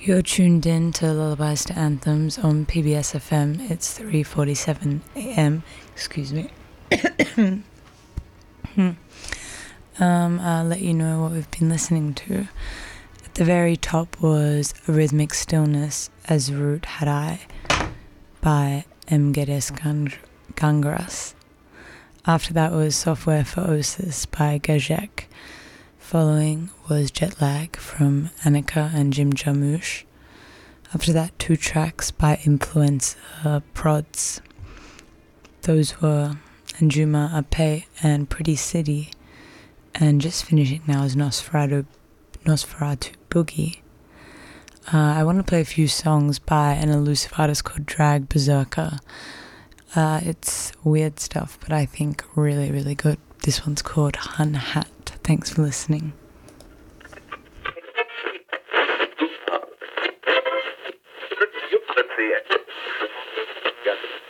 You're tuned in to Lullabies to Anthems on PBS FM. It's 3:47 a.m. Excuse me. I'll let you know what we've been listening to. At the very top was A Rhythmic Stillness as Root Had I by M. Geddes Gangras. After that was Software for Osis by Gajek. Following was Jet Lag from Annika and Jim Jarmusch. After that, 2 tracks by Influencer Prods. Those were Anjuma Ape and Pretty City. And just finishing now is Nosferatu Boogie. I want to play a few songs by an elusive artist called Drag Berserker. It's weird stuff, but I think really, really good. This one's called Hun Hat. Thanks for listening. Let's see it.